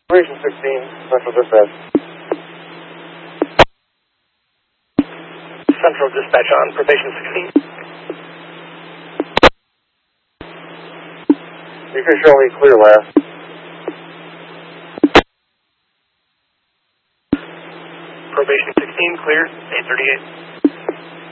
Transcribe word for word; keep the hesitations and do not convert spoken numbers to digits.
Operation sixteen, Central Dispatch. Central Dispatch on probation sixteen. You can show me clear last. Probation sixteen, clear, eight thirty-eight.